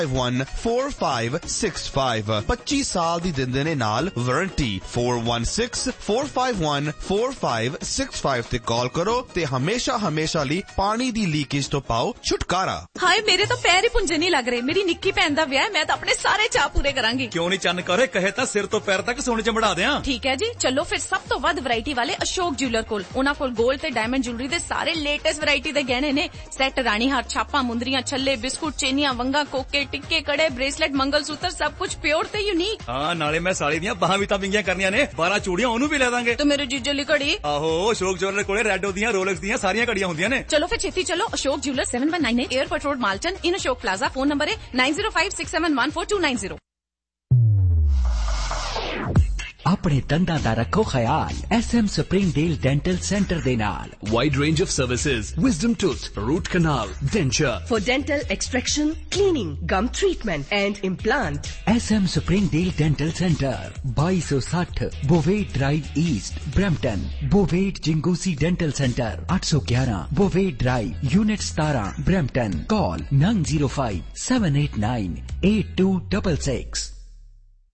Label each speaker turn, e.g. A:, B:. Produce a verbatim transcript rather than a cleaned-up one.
A: one four five six five twenty ਸਾਲ ਦੀ ਦਿੰਦੇ ਨੇ ਨਾਲ warranty four one six four five one four five six five ਤੇ ਕਾਲ ਕਰੋ ਤੇ ਹਮੇਸ਼ਾ ਹਮੇਸ਼ਾ ਲਈ ਪਾਣੀ ਦੀ ਲੀਕੇਜ ਤੋਂ ਪਾਓ ਛੁਟਕਾਰਾ।
B: ਹਾਏ ਮੇਰੇ ਤਾਂ ਪੈਰ ਹੀ ਪੁੰਜੇ ਨਹੀਂ ਲੱਗ ਰਹੇ। ਮੇਰੀ ਨਿੱਕੀ ਭੈਣ ਦਾ ਵਿਆਹ, ਮੈਂ ਤਾਂ ਆਪਣੇ ਸਾਰੇ ਚਾਅ ਪੂਰੇ ਕਰਾਂਗੀ।
C: ਕਿਉਂ ਨਹੀਂ ਚੰਨ ਕਰੇ, ਕਹੇ ਤਾਂ ਸਿਰ ਤੋਂ ਪੈਰ ਤੱਕ ਸੋਨੇ ਚ ਮੜਾ ਦਿਆਂ।
B: ਠੀਕ ਹੈ ਜੀ, ਚਲੋ ਫਿਰ ਸਭ ਤੋਂ ਵੱਧ ਵੈਰਾਈਟੀ ਵਾਲੇ ਅਸ਼ੋਕ ਜਿਊਲਰ ਕੋਲ। ਉਹਨਾਂ ਕੋਲ 골ਡ ਤੇ ਡਾਇਮੰਡ ਜੁਐਲਰੀ ਦੇ ਸਾਰੇ ਲੇਟੈਸਟ ਵੈਰਾਈਟੀ ਦੇ ਗਹਿਣੇ ਨੇ। ਸੈੱਟ, ਰਾਣੀ ਹਾਰ, ਛਾਪਾਂ, ਮੁੰਦਰੀਆਂ, ਛੱਲੇ, ਬਿਸਕੁਟ, ਚੇਨੀਆਂ, ਵੰਗਾ, ਕੋਕੇ, ਟਿੱਕੇ, ਕੜੇ, ਬ੍ਰੇਸਲੇਟ, ਮੰਗਲ ਸੂਤਰ, ਸਭ ਕੁਝ ਪਿਓਰ ਤੇ ਯੂਨੀਕ।
C: ਹਾਂ, ਨਾਲੇ ਮੈਂ ਸਾਲੀ ਦੀਆਂ ਬਾਹਾਂ ਵੀ ਤਾਂ ਵਿੰਗੀਆਂ ਕਰਨੀਆਂ ਨੇ। ਬਾਰਾਂ ਚੂੜੀਆਂ ਉਹਨੂੰ ਵੀ ਲੈ ਦਾਂਗੇ।
B: ਤੇ ਮੇਰੇ ਜੀਜੇ ਲਈ ਘੜੀ।
C: ਆਹੋ, ਅਸ਼ੋਕ ਜਿਊਲਰ ਕੋਲੇ ਰੈਡੋ ਦੀਆਂ, ਰੋਲੈਕਸ ਦੀਆਂ ਸਾਰੀਆਂ ਘੜੀਆਂ ਹੁੰਦੀਆਂ ਨੇ।
B: ਚਲੋ ਫਿਰ ਛੇਤੀ ਚਲੋ। Ashok jeweller seven one nine eight airport road, Malton, ਇਨ ਅਸ਼ੋਕ ਪਲਾਜ਼ਾ। ਫੋਨ ਨੰਬਰ ਹੈ nine zero five six seven one four two nine zero।
D: ਆਪਣੇ ਦੰਦਾਂ ਦਾ ਰੱਖੋ ਖਿਆਲ S M Springdale dental centre ਦੇ ਨਾਲ।
E: Wide range of services, wisdom tooth, root canal, denture,
F: for dental extraction, cleaning, gum treatment and implant.
D: S M Springdale dental centre twenty sixty ਬੋਵੇਟ drive East, Brampton. ਬੋਵੇਟ ਜਿੰਗੂਸੀ dental centre eight eleven ਬੋਵੇਟ drive, unit seventeen, Brampton. Call nine zero five seven eight nine eight two six six।